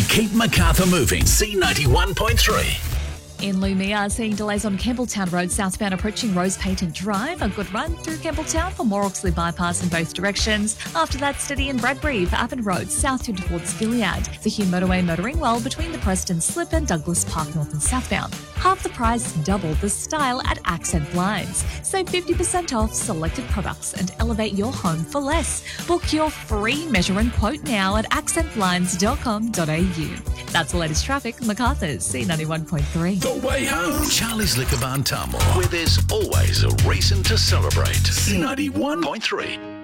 keep Macarthur moving. C91.3. In Lumia, seeing delays on Campbelltown Road southbound approaching Rose Payton Drive. A good run through Campbelltown for More Oxley Bypass in both directions. After that, steady in Bradbury for Appin Road south towards Gilead. The Hume Motorway motoring well between the Preston Slip and Douglas Park north and southbound. Half the price, double the style at Accent Blinds. Save 50% off selected products and elevate your home for less. Book your free measure and quote now at accentblinds.com.au. That's the latest traffic. Macarthur's C91.3. The way home. Charlie's Liquor Barn Tamworth, where there's always a reason to celebrate. C91.3.